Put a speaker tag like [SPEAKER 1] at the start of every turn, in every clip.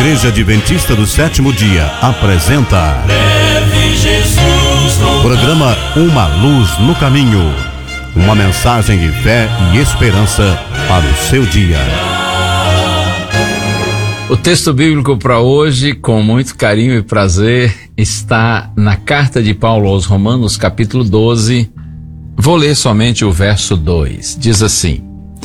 [SPEAKER 1] Igreja Adventista do Sétimo Dia apresenta programa Uma Luz no Caminho, uma mensagem de fé e esperança para o seu dia.
[SPEAKER 2] O texto bíblico para hoje, com muito carinho e prazer, está na carta de Paulo aos Romanos, capítulo 12. Vou ler somente o verso 2. Diz assim: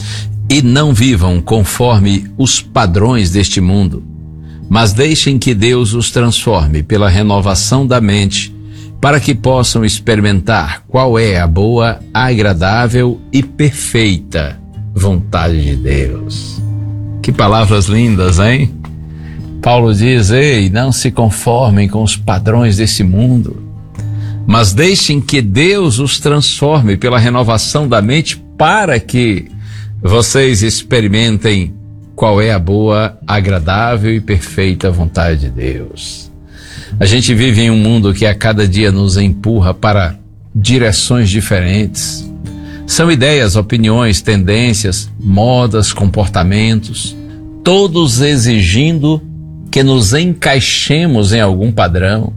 [SPEAKER 2] E não vivam conforme os padrões deste mundo, mas deixem que Deus os transforme pela renovação da mente, para que possam experimentar qual é a boa, agradável e perfeita vontade de Deus. Que palavras lindas, hein? Paulo diz: ei, não se conformem com os padrões desse mundo, mas deixem que Deus os transforme pela renovação da mente, para que vocês experimentem qual é a boa, agradável e perfeita vontade de Deus. A gente vive em um mundo que a cada dia nos empurra para direções diferentes. São ideias, opiniões, tendências, modas, comportamentos, todos exigindo que nos encaixemos em algum padrão.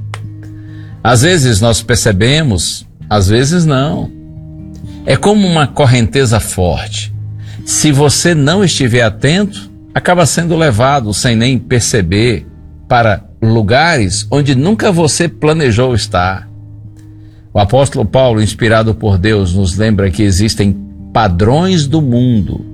[SPEAKER 2] Às vezes nós percebemos, às vezes não. É como uma correnteza forte. Se você não estiver atento, acaba sendo levado sem nem perceber para lugares onde nunca você planejou estar. O apóstolo Paulo, inspirado por Deus, nos lembra que existem padrões do mundo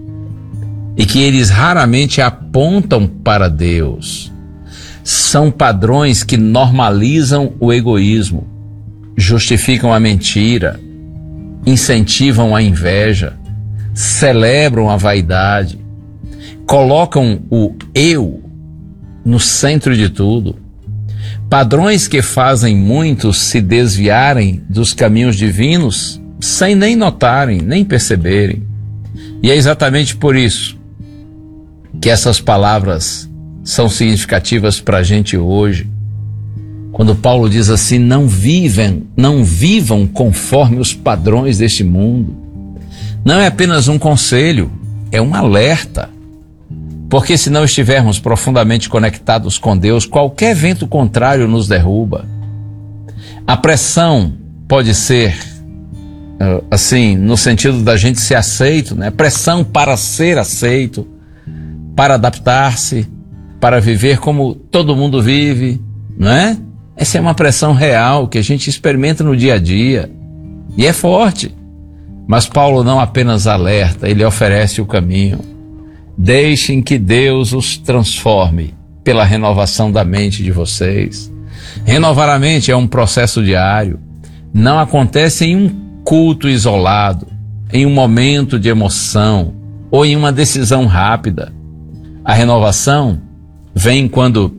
[SPEAKER 2] e que eles raramente apontam para Deus. São padrões que normalizam o egoísmo, justificam a mentira, incentivam a inveja, celebram a vaidade, colocam o eu no centro de tudo. Padrões que fazem muitos se desviarem dos caminhos divinos sem nem notarem, nem perceberem. E é exatamente por isso que essas palavras são significativas para a gente hoje. Quando Paulo diz assim: não vivam conforme os padrões deste mundo. Não é apenas um conselho, é um alerta. Porque se não estivermos profundamente conectados com Deus, qualquer vento contrário nos derruba. A pressão pode ser, assim, no sentido da gente ser aceito, né? Pressão para ser aceito, para adaptar-se, para viver como todo mundo vive, não é? Essa é uma pressão real que a gente experimenta no dia a dia. E é forte. Mas Paulo não apenas alerta, ele oferece o caminho. Deixem que Deus os transforme pela renovação da mente de vocês. Renovar a mente é um processo diário. Não acontece em um culto isolado, em um momento de emoção ou em uma decisão rápida. A renovação vem quando